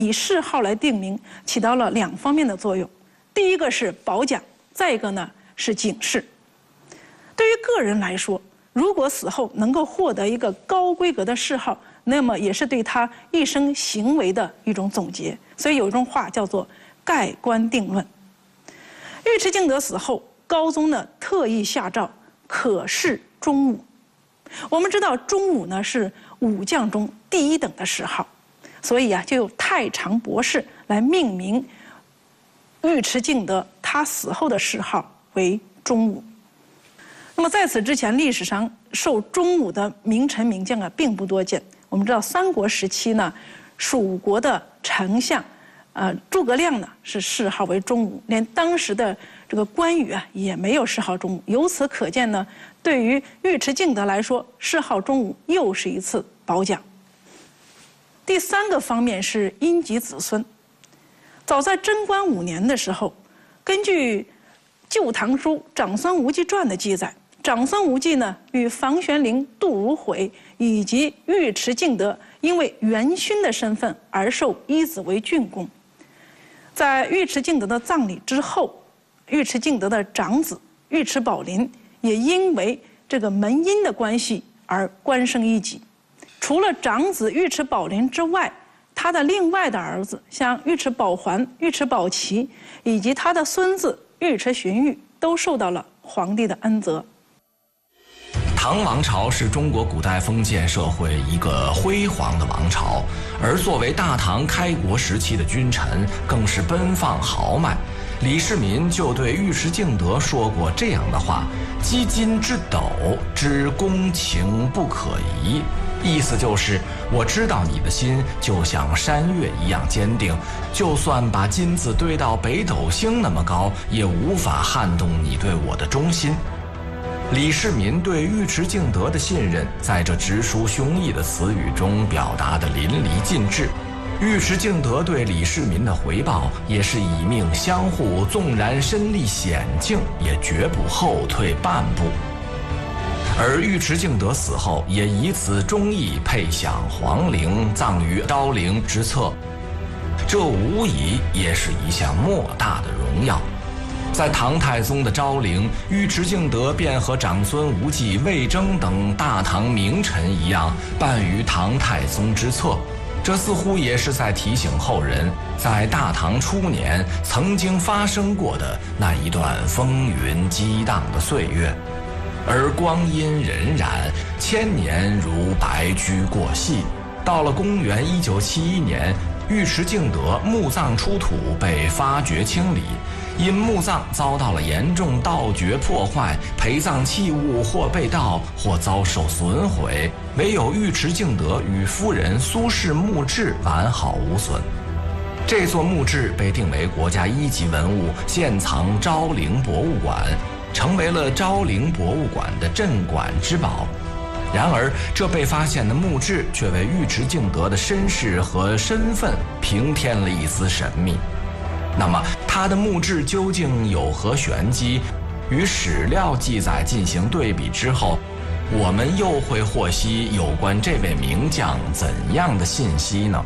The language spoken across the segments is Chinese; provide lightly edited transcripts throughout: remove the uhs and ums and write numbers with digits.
以谥号来定名，起到了2方面的作用。第一个是褒奖，再一个呢是警示。对于个人来说，如果死后能够获得一个高规格的谥号，那么也是对他一生行为的一种总结。所以有一种话叫做“盖棺定论”。尉迟敬德死后，高宗呢特意下诏可谥忠武。我们知道忠武呢是武将中第1等的谥号，所以就由太常博士来命名尉迟敬德他死后的谥号为忠武。那么在此之前，历史上受忠武的名臣名将并不多见。我们知道三国时期呢，蜀国的丞相诸葛亮呢是谥号为忠武，连当时的这个关羽也没有谥号忠武。由此可见呢，对于尉迟敬德来说，谥号忠武又是一次褒奖。第3个方面是荫及子孙。早在贞观5年的时候，根据《旧唐书·长孙无忌传》的记载，长孙无忌呢与房玄龄、杜如晦以及尉迟敬德因为元勋的身份而受依子为郡公。在尉迟敬德的葬礼之后，尉迟敬德的长子尉迟宝林也因为这个门荫的关系而官升一级。除了长子尉迟宝林之外，他的另外的儿子像尉迟宝环、尉迟宝齐以及他的孙子尉迟荀彧都受到了皇帝的恩泽。 唐王朝是中国古代封建社会一个辉煌的王朝，而作为大唐开国时期的君臣，更是奔放豪迈。李世民就对尉迟敬德说过这样的话：“积金之斗，知公情不可移。”意思就是，我知道你的心就像山岳一样坚定，就算把金子堆到北斗星那么高，也无法撼动你对我的忠心。李世民对尉迟敬德的信任，在这直抒胸臆的词语中表达得淋漓尽致。尉迟敬德对李世民的回报，也是以命相护，纵然身历险境，也绝不后退半步。而尉迟敬德死后，也以此忠义配享皇陵，葬于昭陵之侧，这无疑也是一项莫大的荣耀。在唐太宗的昭陵，尉迟敬德便和长孙无忌、魏征等大唐名臣一样，伴于唐太宗之侧。这似乎也是在提醒后人，在大唐初年曾经发生过的那一段风云激荡的岁月。而光阴荏苒，千年如白驹过隙。到了公元1971年，尉迟敬德墓葬出土被发掘清理，因墓葬遭到了严重盗掘破坏，陪葬器物或被盗，或遭受损毁，唯有尉迟敬德与夫人苏氏墓志完好无损。这座墓志被定为国家1级文物，现藏昭陵博物馆，成为了昭陵博物馆的镇馆之宝。然而，这被发现的墓志却为尉迟敬德的身世和身份平添了一丝神秘。那么，他的墓志究竟有何玄机？与史料记载进行对比之后，我们又会获悉有关这位名将怎样的信息呢？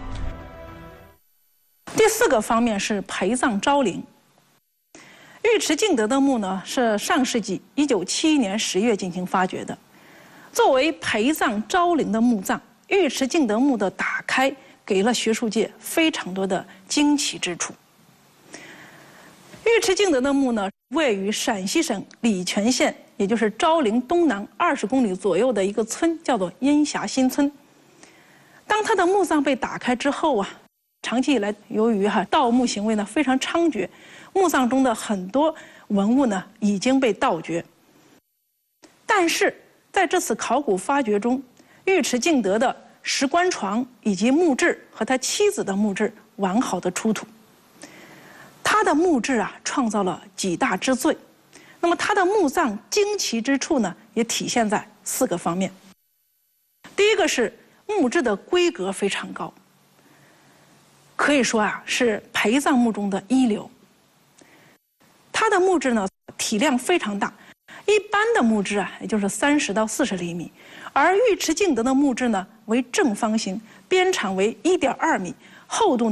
第4个方面是陪葬昭陵。尉迟敬德的墓呢，是上世纪1971年10月进行发掘的。作为陪葬昭陵的墓葬，尉迟敬德墓的打开给了学术界非常多的惊奇之处。尉迟敬德的墓呢，位于陕西省礼泉县，也就是昭陵东南20公里左右的一个村，叫做烟霞新村。当他的墓葬被打开之后长期以来由于盗墓行为呢非常猖獗，墓葬中的很多文物呢已经被盗掘。但是在这次考古发掘中，尉迟敬德的石棺床以及墓志和他妻子的墓志完好的出土。他的墓志创造了几大之最。那么他的墓葬惊奇之处呢，也体现在4个方面。第一个是墓志的规格非常高，可以说是陪葬墓中的一流。他的墓志呢体量非常大，一般的墓志也就是30到40厘米，而尉迟敬德的墓志呢为正方形，边长为1.2米，厚度